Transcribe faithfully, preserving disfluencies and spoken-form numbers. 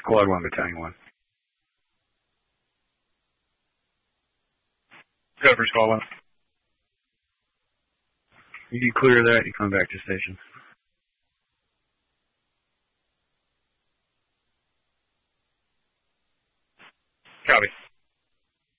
Squad one, Battalion one. Cover Squad one. You clear that, you come back to station. Copy.